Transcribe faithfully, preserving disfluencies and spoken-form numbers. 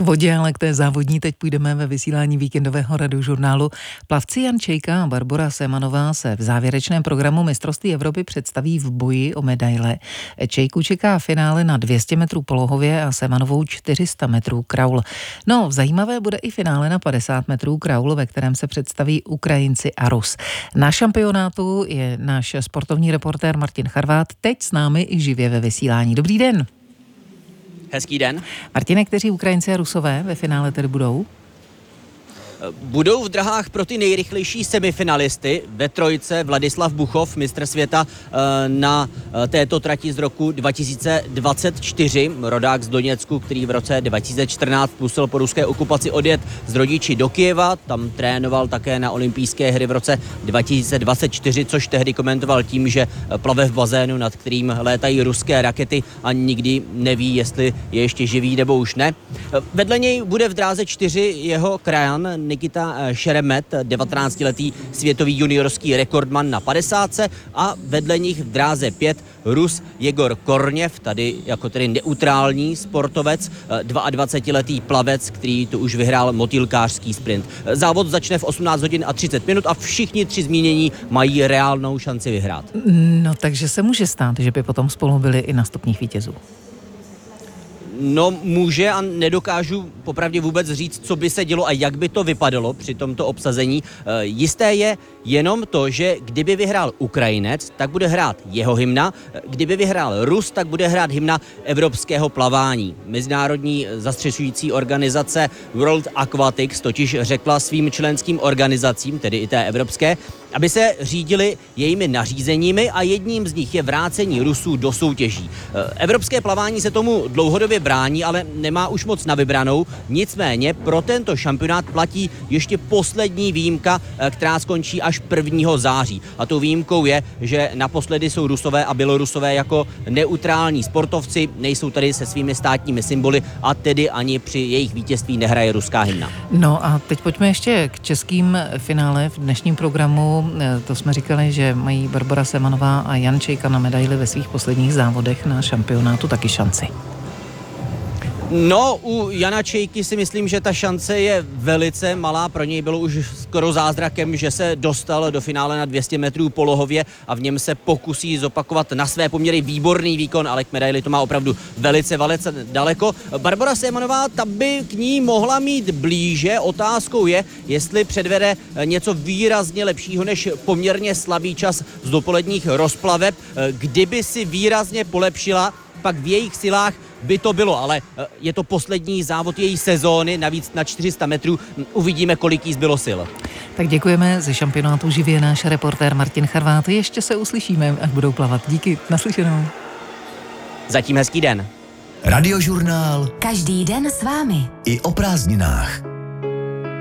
vodě, ale k té závodní teď půjdeme ve vysílání víkendového radiožurnálu. Plavci Jan Čejka a Barbora Semanová se v závěrečném programu mistrovství Evropy představí v boji o medaile. Čejku čeká finále na dvě stě metrů polohově a Semanovou čtyři sta metrů kraul. No, zajímavé bude i finále na padesát metrů kraul, ve kterém se představí Ukrajinci a Rus. Na šampionátu je náš sportovní reportér Martin Charvát teď s námi i živě ve vysílání. Dobrý den. Hezký den. Martine, kteří Ukrajinci a Rusové ve finále tedy budou? Budou v drahách pro ty nejrychlejší semifinalisty. Ve trojce Vladislav Buchov, mistr světa na této trati z roku dva tisíce dvacet čtyři, rodák z Doněcku, který v roce dva tisíce čtrnáct musel po ruské okupaci odjet z rodiči do Kyjeva. Tam trénoval také na olympijské hry v roce dva tisíce dvacet čtyři, což tehdy komentoval tím, že plave v bazénu, nad kterým létají ruské rakety a nikdy neví, jestli je ještě živý nebo už ne. Vedle něj bude v dráze čtyři jeho krajan Nikita Šeremet, devatenáctiletý světový juniorský rekordman na padesátce, a vedle nich v dráze pět Rus Jegor Korněv, tady jako tedy neutrální sportovec, dvaadvacetiletý plavec, který tu už vyhrál motýlkářský sprint. Závod začne v osmnáct hodin a třicet minut a všichni tři zmínění mají reálnou šanci vyhrát. No, takže se může stát, že by potom spolu byli i na stupních vítězů. No, může, a nedokážu popravdě vůbec říct, co by se dělo a jak by to vypadalo při tomto obsazení. E, jisté je jenom to, že kdyby vyhrál Ukrajinec, tak bude hrát jeho hymna, kdyby vyhrál Rus, tak bude hrát hymna evropského plavání. Mezinárodní zastřešující organizace World Aquatics totiž řekla svým členským organizacím, tedy i té evropské, aby se řídili jejími nařízeními, a jedním z nich je vrácení Rusů do soutěží. Evropské plavání se tomu dlouhodobě brání, ale nemá už moc na vybranou. Nicméně pro tento šampionát platí ještě poslední výjimka, která skončí až prvního září. A tou výjimkou je, že naposledy jsou Rusové a Bělorusové jako neutrální sportovci, nejsou tady se svými státními symboly a tedy ani při jejich vítězství nehraje ruská hymna. No a teď pojďme ještě k českým finále v dnešním programu. To jsme říkali, že mají Barbora Semanová a Jan Čejka na medaili ve svých posledních závodech na šampionátu taky šanci. No, u Jana Čejky si myslím, že ta šance je velice malá. Pro něj bylo už skoro zázrakem, že se dostal do finále na dvě stě metrů polohově a v něm se pokusí zopakovat na své poměry výborný výkon, ale k medaili to má opravdu velice, velice daleko. Barbora Semanová, ta by k ní mohla mít blíže. Otázkou je, jestli předvede něco výrazně lepšího než poměrně slabý čas z dopoledních rozplaveb. Kdyby si výrazně polepšila, pak v jejich silách by to bylo, ale je to poslední závod její sezóny, navíc na čtyři sta metrů. Uvidíme, kolik jí zbylo sil. Tak děkujeme, ze šampionátu živě náš reportér Martin Charvát. Ještě se uslyšíme, až budou plavat. Díky, naslyšenou. Zatím hezký den. Radiožurnál. Každý den s vámi. I o prázdninách.